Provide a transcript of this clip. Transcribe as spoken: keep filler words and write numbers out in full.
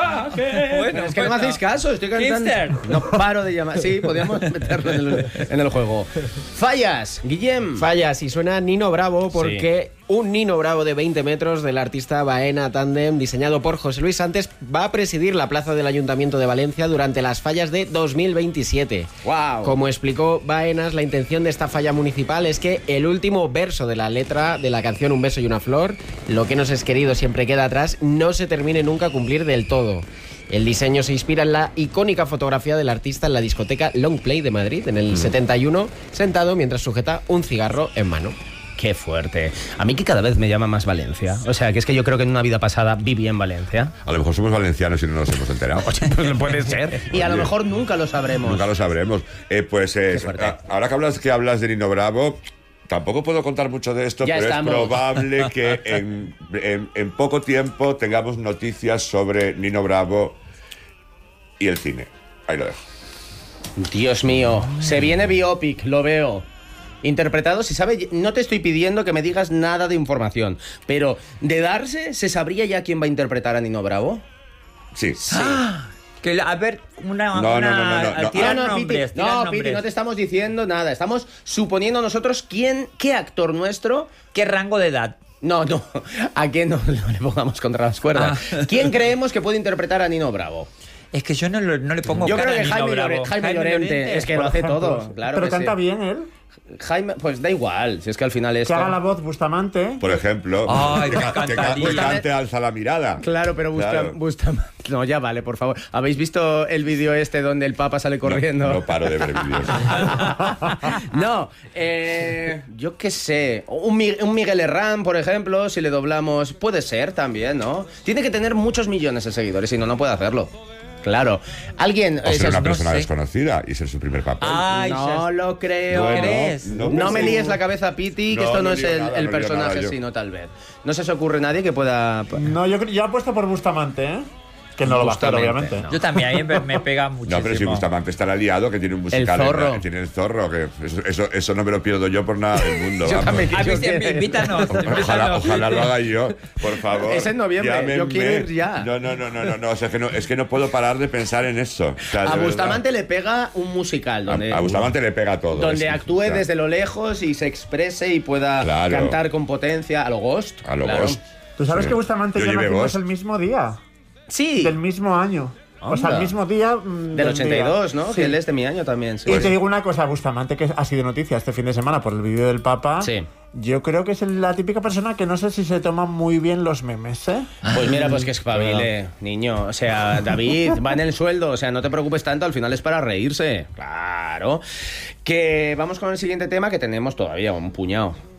salvaje. Bueno, es que no me hacéis caso, estoy cantando. Hipster. No paro de llamar. Sí, podríamos meterlo en el, en el juego. Fallas, Guillem. Fallas, y suena Nino Bravo porque sí. Un Nino Bravo de veinte metros del artista Baena Tandem, diseñado por José Luis Santes, va a presidir la plaza del Ayuntamiento de Valencia durante las fallas de dos mil veintisiete. Wow. Como explicó Baenas, la intención de esta falla municipal es que el último verso de la letra de la canción Un beso y una flor, lo que nos es querido siempre queda atrás, no se termine nunca a cumplir del todo. El diseño se inspira en la icónica fotografía del artista en la discoteca Long Play de Madrid en el mm. setenta y uno, sentado mientras sujeta un cigarro en mano. Qué fuerte. A mí que cada vez me llama más Valencia. O sea, que es que yo creo que en una vida pasada viví en Valencia. A lo mejor somos valencianos y no nos hemos enterado. Oye, pues puede ser. Y a lo mejor nunca lo sabremos. Nunca lo sabremos. Eh, pues eh, a, ahora que hablas, que hablas de Nino Bravo, tampoco puedo contar mucho de esto, ya pero estamos. Es probable que en, en, en poco tiempo tengamos noticias sobre Nino Bravo y el cine. Ahí lo dejo. Dios mío, se viene biopic, lo veo. Interpretado, se sabe, no te estoy pidiendo que me digas nada de información, pero de darse, ¿se sabría ya quién va a interpretar a Nino Bravo? Sí. Sí. Ah, que, a ver, una... No, una, no, no, no, no. Tirar no, no, nombres, Piti, tirar no, nombres. Piti, no te estamos diciendo nada. Estamos suponiendo nosotros quién, qué actor nuestro... ¿Qué rango de edad? No, no, a quién no, no le pongamos contra las cuerdas. Ah. ¿Quién creemos que puede interpretar a Nino Bravo? Es que yo no, lo, no le pongo Yo cara creo que a Nino Jaime, Bravo. Llorente, Jaime, Jaime Llorente, Llorente, es que lo hace ejemplo. todo. Claro Pero que canta sí. bien él. Jaime, pues da igual, si es que al final es... Que haga la voz Bustamante. Por ejemplo, Ay, que, me que, que encantaría. cante Alza la mirada. Claro, pero Busta, Claro. Bustamante... No, ya vale, por favor. ¿Habéis visto el vídeo este donde el Papa sale corriendo? No, no paro de ver vídeos. No, eh, yo qué sé. Un, Mi- un Miguel Herrán, por ejemplo, si le doblamos, puede ser también, ¿no? Tiene que tener muchos millones de seguidores, si no, no puede hacerlo. Claro. Alguien... O eh, ser una no persona sé. desconocida y ser su primer papel. Ay, No ya- lo creo. Bueno, crees? no, No, no me sé. líes la cabeza, Piti, que No, esto no, no es lío el, nada, el no lío personaje, nada yo. sino tal vez. No se os ocurre nadie que pueda... No, yo, cre- yo apuesto por Bustamante, ¿eh? Que no lo va a hacer, Bustamante, obviamente. no. Yo también, a mí me, me pega muchísimo. No, pero si Bustamante está aliado, que tiene un musical. El Zorro. en- tiene el Zorro, que eso, eso, eso no me lo pierdo yo por nada del mundo. Yo vamos. también. A mí Yo sí, quiero- invítanos, Ojalá, invítanos. ojalá lo haga yo, por favor. Es en noviembre, yo Llámenme. quiero ir ya. No, no, no, no, no, no, o sea, es que no, es que no puedo parar de pensar en eso. O sea, de A verdad. Bustamante le pega un musical donde, A, a Bustamante le pega todo. donde es- actúe o sea, desde lo lejos y se exprese y pueda Claro. cantar con potencia a lo Ghost. A lo claro. Ghost. ¿Tú sabes Sí. que Bustamante Yo y yo llevé nacimos Ghost. el mismo día? Sí, Del mismo año. O sea, Anda. el mismo día... mm, del ochenta y dos, día. ¿no? Sí. Que él es de mi año también. Sí. Y te digo una cosa, Bustamante, que ha sido noticia este fin de semana por el vídeo del Papa. Sí. Yo creo que es la típica persona que no sé si se toma muy bien los memes, ¿eh? Pues mira, pues que espabile, niño. O sea, David, va en el sueldo. O sea, no te preocupes tanto, al final es para reírse. Claro. Que vamos con el siguiente tema, que tenemos todavía un puñado.